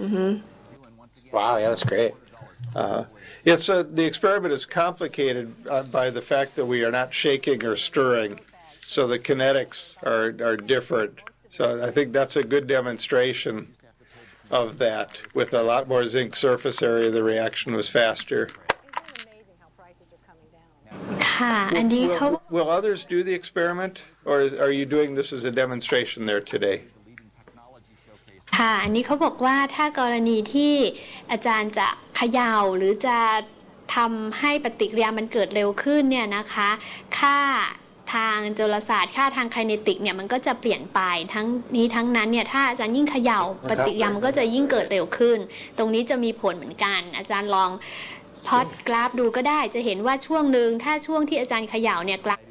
Wow, yeah, that's great. The experiment is complicated by the fact that we are not shaking or stirring, so the kinetics are different. So I think that's a good demonstration of that. With a lot more zinc surface area, the reaction was faster. Will others do the experiment, or are you doing this as a demonstration there today? ค่ะอันนี้เขาบอกว่าถ้ากรณีที่อาจารย์จะเขย่าหรือจะทำให้ปฏิกิริยามันเกิดเร็วขึ้นเนี่ยนะคะค่าทางจุลศาสตร์ค่าทางไคเนติกเนี่ยมันก็จะเปลี่ยนไปทั้งนี้ทั้งนั้นเนี่ยถ้าอาจารย์ยิ่งเขย่าปฏิกิริยามันก็จะยิ่งเกิดเร็วขึ้นตรงนี้จะมีผลเหมือนกันอาจารย์ลองพอดกราฟดูก็ได้จะเห็นว่าช่วงหนึ่งถ้าช่วงที่อาจารย์เขย่าเนี่ยกราฟ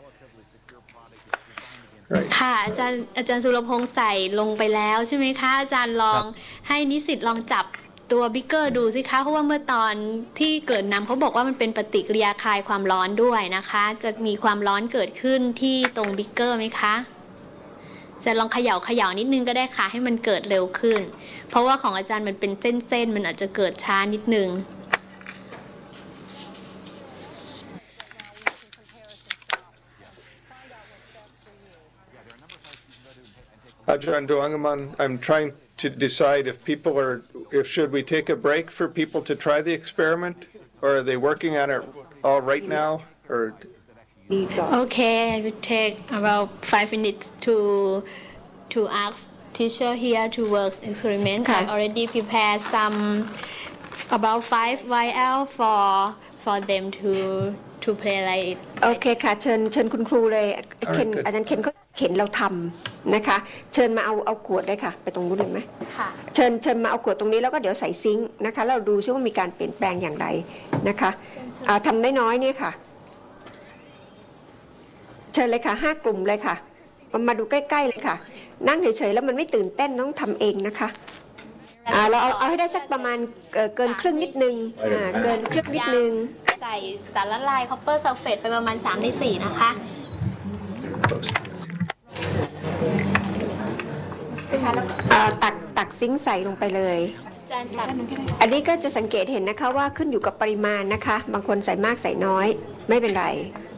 ค่ะอาจารย์สุรพงษ์ใส่ลงไปแล้วใช่ไหมคะอาจารย์ลองให้นิสิตลองจับตัวบิ๊กเกอร์ดูสิคะเพราะว่าเมื่อตอนที่เกิดนำเขาบอกว่ามันเป็นปฏิกิริยาคายความร้อนด้วยนะคะจะมีความร้อนเกิดขึ้นที่ตรงบิ๊กเกอร์ไหมคะจะลองเขย่านิดนึงก็ได้ค่ะให้มันเกิดเร็วขึ้นเพราะว่าของอาจารย์มันเป็นเส้นมันอาจจะเกิดช้านิดนึง Ajahn Duangaman, I'm trying to decide if should we take a break for people to try the experiment, or are they working on it all right now, or? Okay, I will take about 5 minutes to ask teacher here to work experiment. I already prepared some about 5 YL for them to play like it. โอเคค่ะเชิญคุณครูเลยอาจารย์เคนเขาเข็นเราทำนะคะเชิญมาเอาขวดเลยค่ะไปตรงนู้นเลยไหมค่ะเชิญมาเอาขวดตรงนี้แล้วก็เดี๋ยวใส่ซิงค์นะคะเราดูซิว่ามีการเปลี่ยนแปลงอย่างไรนะคะทำน้อยๆเนี่ยค่ะเชิญเลยค่ะ5 กลุ่มเลยค่ะมาดูใกล้ๆเลยค่ะนั่งเฉยๆแล้วมันไม่ตื่นเต้นต้องทำเองนะคะเราเอาให้ได้สักประมาณเกินครึ่งนิดนึงเกินครึ่งนิดนึงใส่สารละลายคอปเปอร์ซัลเฟตไปประมาณ3 ใน 4นะคะตักซิงค์ใส่ลงไปเลยอันนี้ก็จะสังเกตเห็นนะคะว่าขึ้นอยู่กับปริมาณนะคะบางคนใส่มากใส่น้อยไม่เป็นไร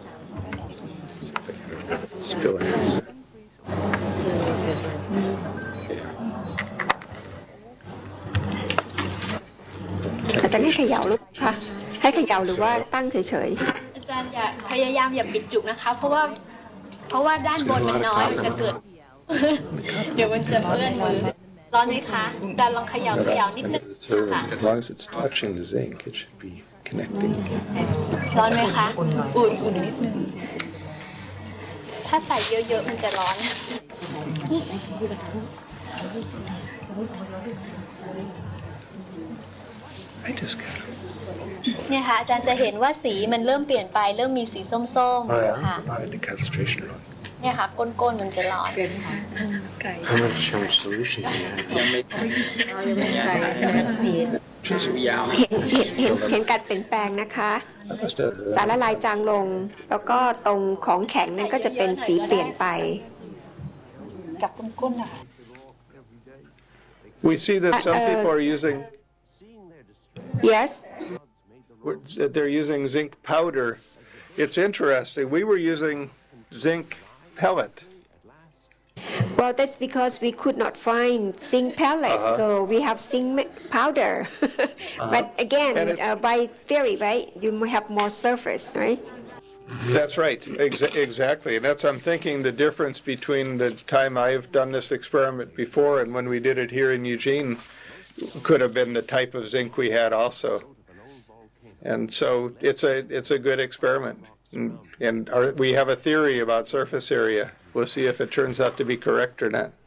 อาจารย์ให้เขย่าหรือคะให้เขย่าหรือว่าตั้งเฉยๆอาจารย์พยายามอย่าปิดจุกนะคะเพราะว่าด้านบนมันน้อยมันจะเกิดเดี๋ยวมันจะเปื้อนมือร้อนไหมคะอาจารย์ลองเขย่านิดนึงค่ะ As long as it's touching the zinc, it should be connecting. ร้อนไหมคะอุ่นนิดนึงถ้าใส่เยอะๆมันจะร้อนเนี่ยค่ะอาจารย์จะเห็นว่าสีมันเริ่มเปลี่ยนไปเริ่มมีสีส้มๆค่ะเนี่ยค่ะก้นมันจะร้อน How much solution do you have? เห็นการเปลี่ยนแปลงนะคะสารละลายจางลงแล้วก็ตรงของแข็งนั้นก็จะเป็นสีเปลี่ยนไปจากก้นๆนะคะ We see that some people are using Yes they're using zinc powder. It's interesting. We were using zinc pellet. Well, that's because we could not find zinc pellet, so we have zinc powder. But again, by theory, right, you have more surface, right? That's right, exactly. And that's, I'm thinking, the difference between the time I've done this experiment before and when we did it here in Eugene could have been the type of zinc we had also. And so it's a good experiment. And we have a theory about surface area. We'll see if it turns out to be correct or not.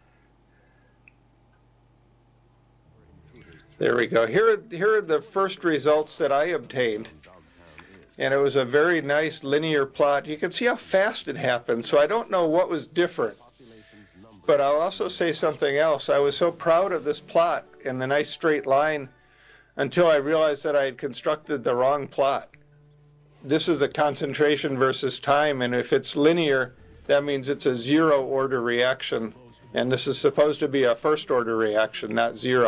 There we go. Here are the first results that I obtained. And it was a very nice linear plot. You can see how fast it happened, so I don't know what was different. But I'll also say something else. I was so proud of this plot and the nice straight line until I realized that I had constructed the wrong plot. This is a concentration versus time, and if it's linear, that means it's a 0-order reaction. And this is supposed to be a first-order reaction, not 0.